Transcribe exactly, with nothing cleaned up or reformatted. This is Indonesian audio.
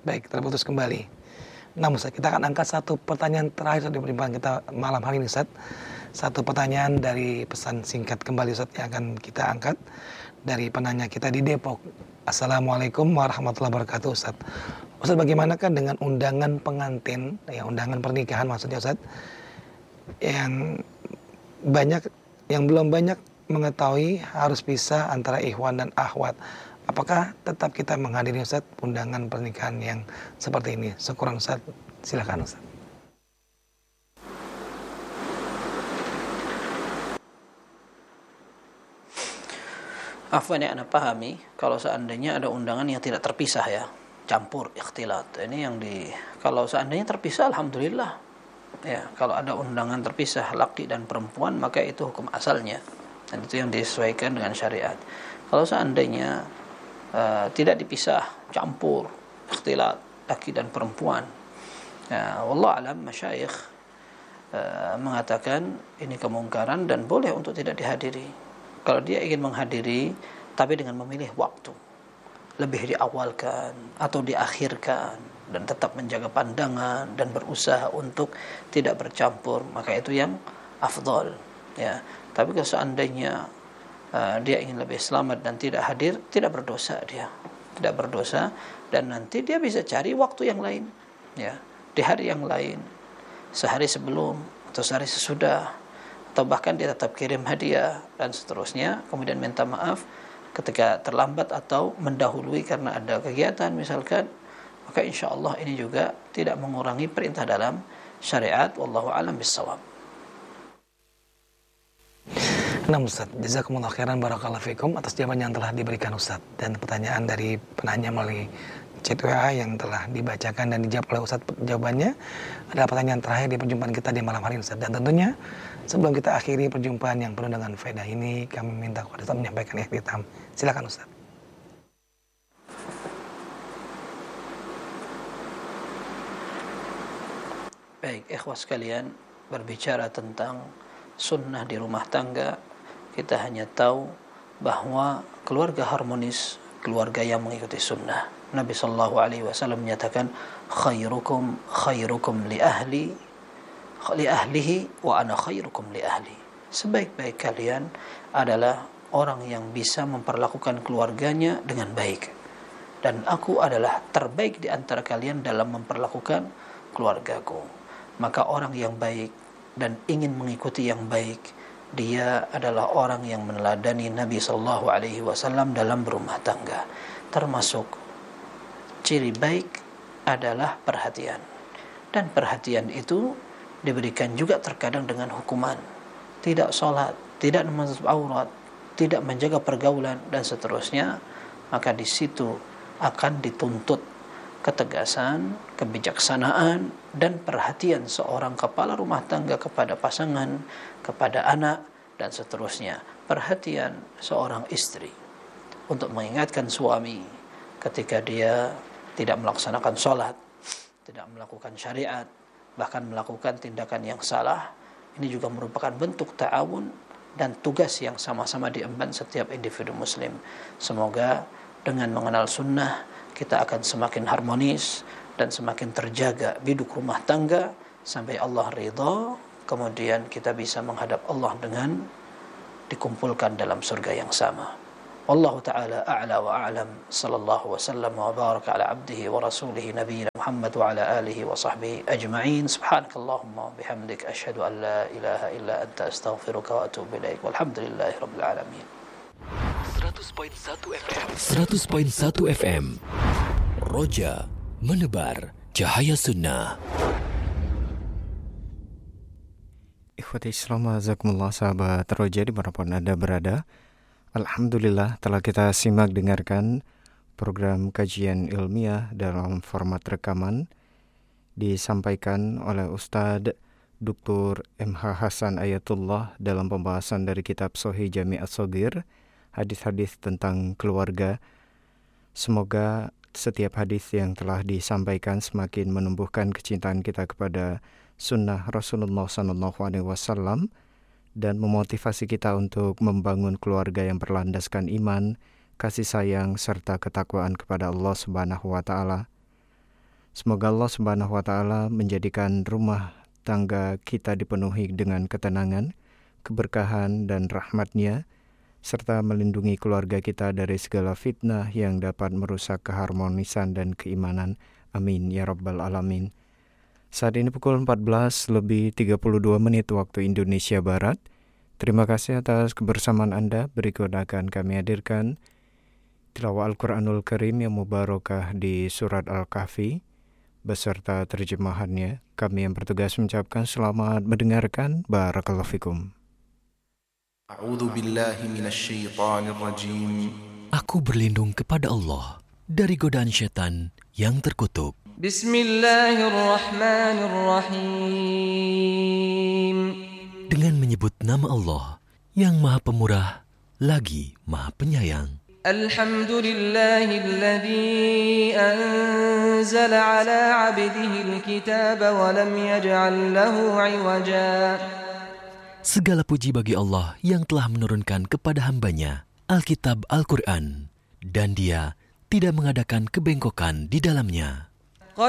Baik, terputus kembali. Nah Ustaz, kita akan angkat satu pertanyaan terakhir di perjumpaan kita malam hari ini Ustaz. Satu pertanyaan dari pesan singkat kembali Ustaz yang akan kita angkat dari penanya kita di Depok. Assalamualaikum warahmatullahi wabarakatuh Ustaz. Ustaz, bagaimanakah dengan undangan pengantin, ya undangan pernikahan maksudnya Ustaz, yang banyak yang belum banyak mengetahui harus pisah antara ikhwan dan akhwat. Apakah tetap kita menghadiri Ustaz undangan pernikahan yang seperti ini? Syukuran Ustaz. Silakan Ustaz. Afwan yang Anda pahami, kalau seandainya ada undangan yang tidak terpisah ya, campur, ikhtilat. Ini yang di kalau seandainya terpisah alhamdulillah. Ya, kalau ada undangan terpisah laki dan perempuan maka itu hukum asalnya. Dan itu yang disesuaikan dengan syariat. Kalau seandainya Uh, tidak dipisah, campur, ikhtilat laki dan perempuan. Ya, wallah alam masyayikh uh, mengatakan ini kemungkaran dan boleh untuk tidak dihadiri. Kalau dia ingin menghadiri tapi dengan memilih waktu, lebih diawalkan atau diakhirkan dan tetap menjaga pandangan dan berusaha untuk tidak bercampur, maka itu yang afdal. Ya, tapi kalau seandainya Uh, dia ingin lebih selamat dan tidak hadir, tidak berdosa dia, tidak berdosa, dan nanti dia bisa cari waktu yang lain, ya, di hari yang lain, sehari sebelum atau sehari sesudah, atau bahkan dia tetap kirim hadiah dan seterusnya, kemudian minta maaf ketika terlambat atau mendahului karena ada kegiatan misalkan, maka insya Allah ini juga tidak mengurangi perintah dalam syariat. Wallahu a'lam bissawab. Nah Ustaz, jazakumullah khairan barakallahu fikum atas jawaban yang telah diberikan Ustaz. Dan pertanyaan dari penanya melalui chat W A yang telah dibacakan dan dijawab oleh Ustaz, jawabannya adalah pertanyaan terakhir di perjumpaan kita di malam hari ini Ustaz. Dan tentunya sebelum kita akhiri perjumpaan yang penuh dengan faedah ini, kami minta kepada Ustaz menyampaikan ikhtitam. Silakan Ustaz. Baik, ikhwas sekalian, berbicara tentang sunnah di rumah tangga, kita hanya tahu bahwa keluarga harmonis, keluarga yang mengikuti sunnah. Nabi sallallahu alaihi wasallam menyatakan, khairukum khairukum li ahli li ahlihi wa ana khairukum li ahli. Sebaik-baik kalian adalah orang yang bisa memperlakukan keluarganya dengan baik, dan aku adalah terbaik di antara kalian dalam memperlakukan keluargaku. Maka orang yang baik dan ingin mengikuti yang baik, dia adalah orang yang meneladani Nabi sallallahu alaihi wasallam dalam berumah tangga. Termasuk ciri baik adalah perhatian. Dan perhatian itu diberikan juga terkadang dengan hukuman. Tidak sholat, tidak menutup aurat, tidak menjaga pergaulan dan seterusnya, maka di situ akan dituntut ketegasan, kebijaksanaan, dan perhatian seorang kepala rumah tangga kepada pasangan, kepada anak, dan seterusnya. Perhatian seorang istri untuk mengingatkan suami ketika dia tidak melaksanakan sholat, tidak melakukan syariat, bahkan melakukan tindakan yang salah. Ini juga merupakan bentuk ta'awun dan tugas yang sama-sama diemban setiap individu muslim. Semoga dengan mengenal sunnah kita akan semakin harmonis dan semakin terjaga biduk rumah tangga sampai Allah ridha, kemudian kita bisa menghadap Allah dengan dikumpulkan dalam surga yang sama. Wallahu ta'ala a'la wa a'lam. Sallallahu wa sallam wa baraka ala abdihi wa rasulihi nabiyina Muhammad wa ala alihi wa sahbihi ajma'in. Subhanakallahumma wa bihamdik asyhadu an la ilaha illa anta astaghfiruka wa atubu ilaik. Walhamdulillahi rabbil alamin. seratus koma satu F M Roja menebar cahaya sunnah. Ikhwati Islam, azakumullah sahabat Roja dimanapun Anda berada. Alhamdulillah telah kita simak dengarkan program kajian ilmiah dalam format rekaman disampaikan oleh Ustadz Doktor M H Hasan Ayatullah dalam pembahasan dari kitab Sahih Jami' As-Shaghir, hadis-hadis tentang keluarga. Semoga setiap hadis yang telah disampaikan semakin menumbuhkan kecintaan kita kepada sunnah Rasulullah sallallahu alaihi wasallam dan memotivasi kita untuk membangun keluarga yang berlandaskan iman, kasih sayang serta ketakwaan kepada Allah Subhanahu wa taala. Semoga Allah Subhanahu wa taala menjadikan rumah tangga kita dipenuhi dengan ketenangan, keberkahan dan rahmat-Nya, serta melindungi keluarga kita dari segala fitnah yang dapat merusak keharmonisan dan keimanan. Amin ya rabbal alamin. Saat ini pukul empat belas lebih tiga puluh dua menit waktu Indonesia Barat. Terima kasih atas kebersamaan Anda. Berikut akan kami hadirkan tilawah Al-Quranul Karim yang mubarakah di surat Al-Kahfi beserta terjemahannya. Kami yang bertugas mengucapkan selamat mendengarkan. Barakallahu fikum. A'udzu billahi minasy syaithanir rajim. Aku berlindung kepada Allah dari godaan syaitan yang terkutuk. Bismillahirrahmanirrahim. Dengan menyebut nama Allah yang Maha Pemurah lagi Maha Penyayang. Alhamdulillahilladzi anzala ala 'abdihi al-kitaba wa lam yaj'al lahu 'iwaja. Segala puji bagi Allah yang telah menurunkan kepada hambanya Alkitab Al-Quran dan Dia tidak mengadakan kebengkokan di dalamnya.